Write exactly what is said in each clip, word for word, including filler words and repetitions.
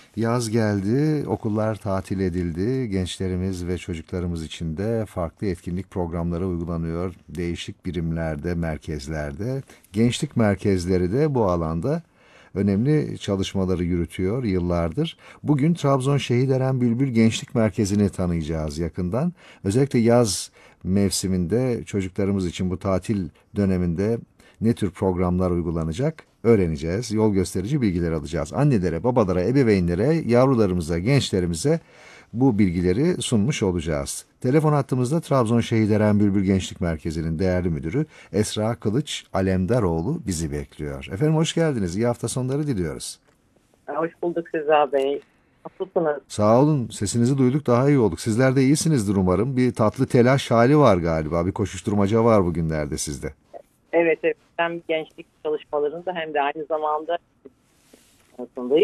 Yaz geldi, okullar tatil edildi. Gençlerimiz ve çocuklarımız için de farklı etkinlik programları uygulanıyor. Değişik birimlerde, merkezlerde. Gençlik merkezleri de bu alanda önemli çalışmaları yürütüyor yıllardır. Bugün Trabzon Şehideren Bülbül Gençlik Merkezi'ni tanıyacağız yakından. Özellikle yaz mevsiminde çocuklarımız için bu tatil döneminde ne tür programlar uygulanacak öğreneceğiz. Yol gösterici bilgiler alacağız. Annelere, babalara, ebeveynlere, yavrularımıza, gençlerimize bu bilgileri sunmuş olacağız. Telefon hattımızda Trabzon Şehideren Bülbül Gençlik Merkezi'nin değerli müdürü Esra Kılıç Alemdaroğlu bizi bekliyor. Efendim hoş geldiniz. İyi hafta sonları diliyoruz. Hoş bulduk Rıza Bey. Nasılsınız? Sağ olun. Sesinizi duyduk, daha iyi olduk. Sizler de iyisinizdir umarım. Bir tatlı telaş hali var galiba. Bir koşuşturmaca var bugünlerde sizde. Evet, evet. Hem gençlik çalışmalarında hem de aynı zamanda arasındayım.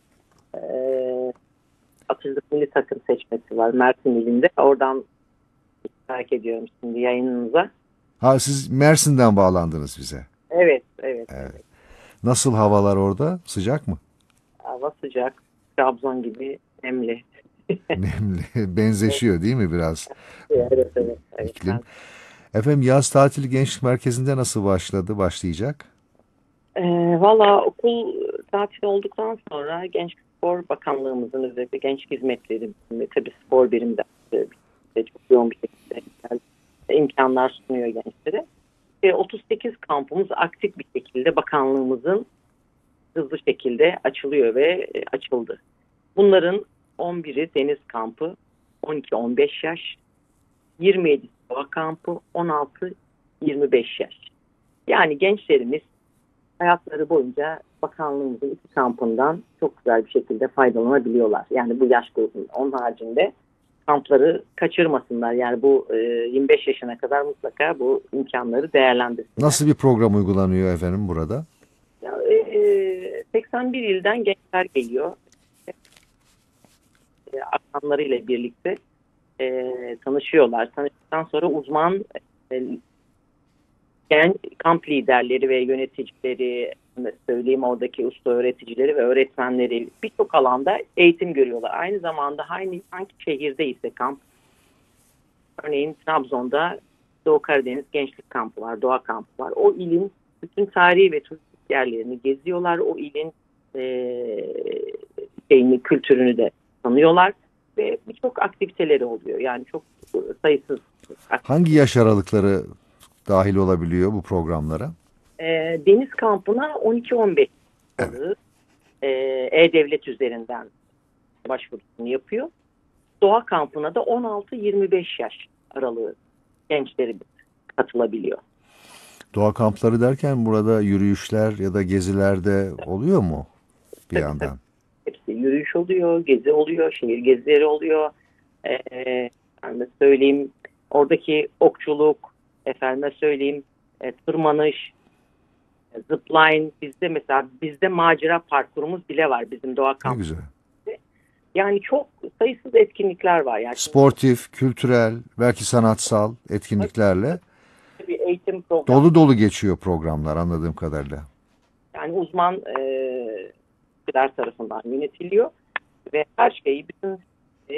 Ee, Atışlık Milli Takım seçmesi var Mersin ilinde. Oradan merak ediyorum şimdi yayınınıza. Ha, siz Mersin'den bağlandınız bize. Evet, evet, Evet. evet. Nasıl havalar orada? Sıcak mı? Hava sıcak. Trabzon gibi nemli. Nemli. Benzeşiyor değil mi biraz Evet, evet, evet. iklim? Efendim yaz tatili gençlik merkezinde nasıl başladı, başlayacak? Ee, Valla okul tatil olduktan sonra Gençlik Spor Bakanlığımızın özellikle gençlik hizmetleri ve tabii spor birimde e, çok yoğun bir şekilde imkanlar sunuyor gençlere. E, otuz sekiz kampımız aktif bir şekilde bakanlığımızın hızlı şekilde açılıyor ve e, açıldı. Bunların on biri deniz kampı, on iki on beş yaş, yirmi yedi doğa kampı, on altı yirmi beş yaş. Yani gençlerimiz hayatları boyunca bakanlığımızın iki kampından çok güzel bir şekilde faydalanabiliyorlar. Yani bu yaş grubunun. Onun haricinde kampları kaçırmasınlar. Yani bu e, yirmi beş yaşına kadar mutlaka bu imkanları değerlendirsinler. Nasıl bir program uygulanıyor efendim burada? Ya, e, seksen bir ilden gençler geliyor. E, akranlarıyla birlikte e, tanışıyorlar. Tanıştıktan sonra uzman e, gen kamp liderleri ve yöneticileri, söyleyeyim oradaki usta öğreticileri ve öğretmenleri birçok alanda eğitim görüyorlar. Aynı zamanda hangi, hangi şehirde ise kamp, örneğin Trabzon'da Doğu Karadeniz Gençlik Kampı var, Doğa Kampı var. O ilin bütün tarihi ve turistik yerlerini geziyorlar. O ilin e, şeyini, kültürünü de tanıyorlar ve birçok aktiviteleri oluyor. Yani çok sayısız Hangi aktivite. yaş aralıkları dahil olabiliyor bu programlara? E, Deniz kampına on iki on beş Evet. aralığı e, E-Devlet üzerinden başvurusunu yapıyor. Doğa kampına da on altı yirmi beş yaş aralığı gençleri katılabiliyor. Doğa kampları derken burada yürüyüşler ya da gezilerde oluyor mu bir Tabii tabii. yandan? Hepsi yürüyüş oluyor, gezi oluyor, şehir gezileri oluyor. Ee, ben söyleyeyim oradaki okçuluk, efendime söyleyeyim e, tırmanış, e, zipline, bizde mesela bizde macera parkurumuz bile var bizim doğa Ne kampı. güzel. Yani çok sayısız etkinlikler var. Yani Sportif, kültürel, belki sanatsal etkinliklerle bir eğitim programı. dolu dolu geçiyor programlar anladığım kadarıyla. Yani uzman e, kişiler tarafından yönetiliyor ve her şeyi bütün e,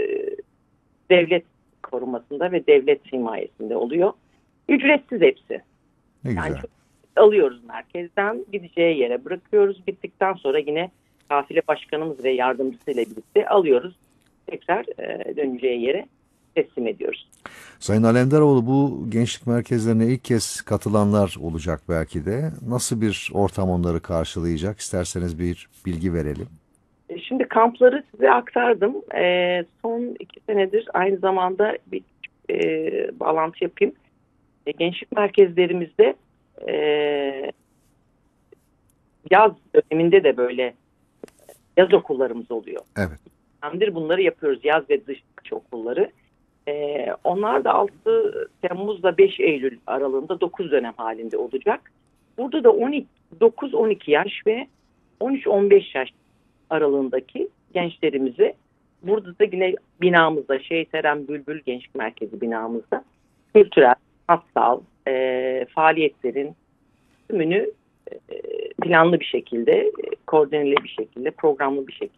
devlet korumasında ve devlet himayesinde oluyor. Ücretsiz hepsi. Ne Yani güzel. çok alıyoruz merkezden, gideceği yere bırakıyoruz. Bittikten sonra yine kafile başkanımız ve yardımcısıyla birlikte alıyoruz. Tekrar e, döneceği yere teslim ediyoruz. Sayın Alemdaroğlu, bu gençlik merkezlerine ilk kez katılanlar olacak belki de. Nasıl bir ortam onları karşılayacak? İsterseniz bir bilgi verelim. E, Şimdi kampları size aktardım. E, son iki senedir aynı zamanda bir e, bağlantı yapayım. E, gençlik merkezlerimizde e, yaz döneminde de böyle yaz okullarımız oluyor. Evet. Hemdir bunları yapıyoruz. Yaz ve dış okulları. Ee, onlar da altı Temmuz'da beş Eylül aralığında dokuz dönem halinde olacak. Burada da on iki, dokuz on iki yaş ve on üç on beş yaş aralığındaki gençlerimizi burada da yine binamızda Şehit Eren Bülbül Gençlik Merkezi binamızda kültürel, sanatsal e, faaliyetlerin tümünü e, planlı bir şekilde, e, koordineli bir şekilde, programlı bir şekilde